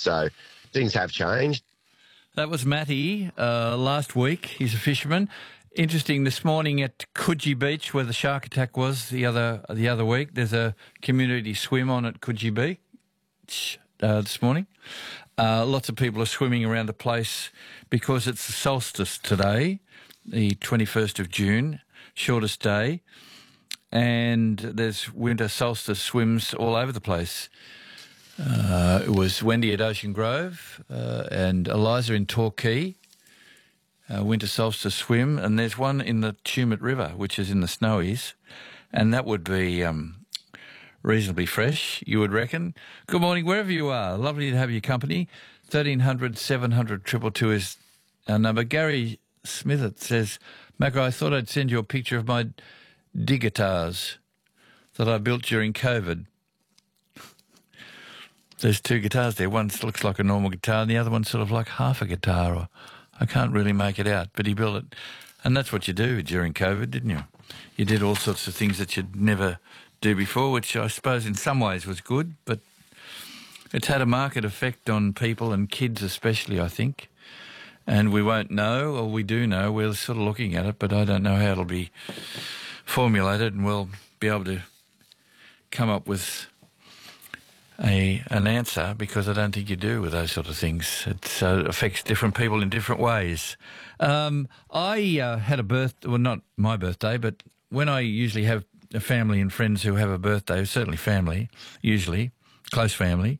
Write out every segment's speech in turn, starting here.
So things have changed. That was Matty last week. He's a fisherman. Interesting, this morning at Coogee Beach, where the shark attack was the other week, there's a community swim on at Coogee Beach this morning. Lots of people are swimming around the place because it's the solstice today, the 21st of June, shortest day, and there's winter solstice swims all over the place. It was Wendy at Ocean Grove and Eliza in Torquay, winter solstice swim, and there's one in the Tumut River, which is in the Snowies, and that would be reasonably fresh, you would reckon. Good morning, wherever you are. Lovely to have your company. 1300 700 222 is our number. Gary Smith says, Macca, I thought I'd send you a picture of my guitars that I built during COVID. There's two guitars there. One looks like a normal guitar and the other one's sort of like half a guitar. Or I can't really make it out, but he built it. And that's what you do during COVID, didn't you? You did all sorts of things that you'd never do before, which I suppose in some ways was good, but it's had a market effect on people and kids especially, I think. And we won't know, or we do know, we're sort of looking at it, but I don't know how it'll be formulated, and we'll be able to come up with an answer, because I don't think you do with those sort of things. It affects different people in different ways. I had a birthday, well, not my birthday, but when I usually have a family and friends who have a birthday, certainly family, usually, close family,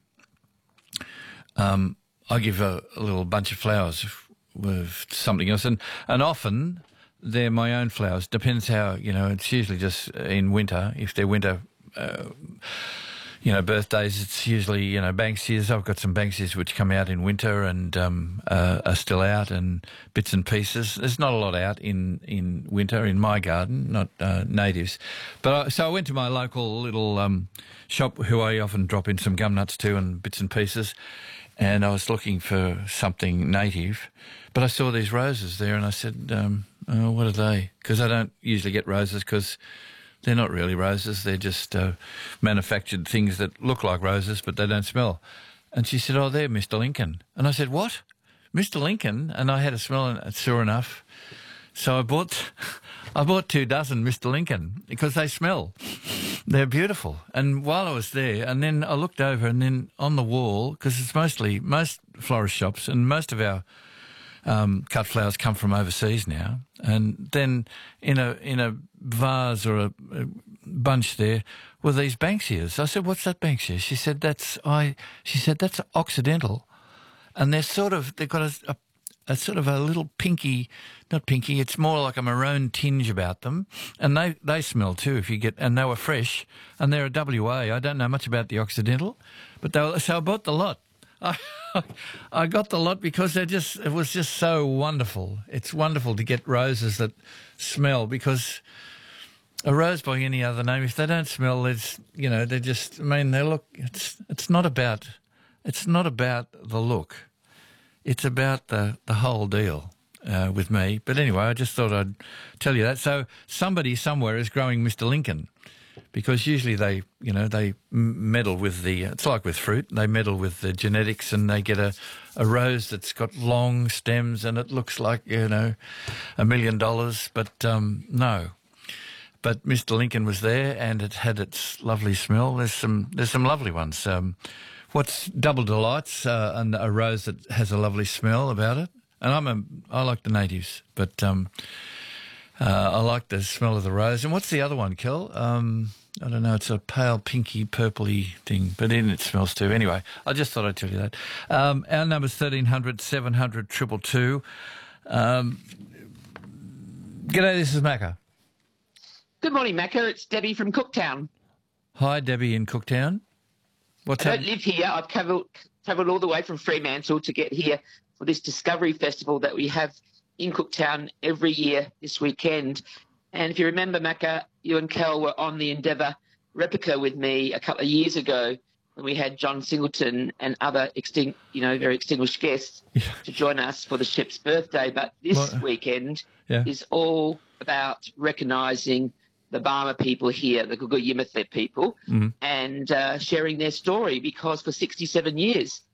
I give a little bunch of flowers with something else. And often they're my own flowers. Depends how, it's usually just in winter. If they're winter birthdays, it's usually, Banksias. I've got some Banksias which come out in winter and are still out, and bits and pieces. There's not a lot out in winter in my garden, not natives. But so I went to my local little shop, who I often drop in some gum nuts to and bits and pieces, and I was looking for something native. But I saw these roses there and I said, what are they? Because I don't usually get roses because they're not really roses. They're just manufactured things that look like roses, but they don't smell. And she said, oh, they're Mr. Lincoln. And I said, what? Mr. Lincoln? And I had a smell, and sure enough. So I bought 2 dozen Mr. Lincoln because they smell. They're beautiful. And while I was there, and then I looked over, and then on the wall, because it's most florist shops, and most of our cut flowers come from overseas now, and then in a vase or a bunch there were these Banksias. I said, "What's that Banksia?" She said, "That's Occidental," and they've got a sort of a little pinky, not pinky. It's more like a maroon tinge about them, and they smell too. And they were fresh, and they're a WA. I don't know much about the Occidental, but so I bought the lot. I got the lot because it was just so wonderful. It's wonderful to get roses that smell, because a rose by any other name, if they don't smell, they look. It's not about the look. It's about the whole deal with me. But anyway, I just thought I'd tell you that. So somebody somewhere is growing Mr. Lincoln, because usually they meddle with it's like with fruit, they meddle with the genetics, and they get a rose that's got long stems and it looks like, $1 million, but no. But Mr. Lincoln was there, and it had its lovely smell. There's some lovely ones. What's Double Delights, and a rose that has a lovely smell about it. And I like the natives, but I like the smell of the rose. And what's the other one, Kel? I don't know. It's a pale, pinky, purpley thing, but it smells too. Anyway, I just thought I'd tell you that. Our number's 1300 700 222. G'day, this is Macca. Good morning, Macca. It's Debbie from Cooktown. Hi, Debbie in Cooktown. I don't live here. I've travelled all the way from Fremantle to get here for this Discovery Festival that we have in Cooktown every year this weekend. And if you remember, Macca, you and Kel were on the Endeavour replica with me a couple of years ago when we had John Singleton and other very extinguished guests to join us for the ship's birthday. But this weekend is all about recognising the Barma people here, the Gugu Yimithirr people, and sharing their story, because for 67 years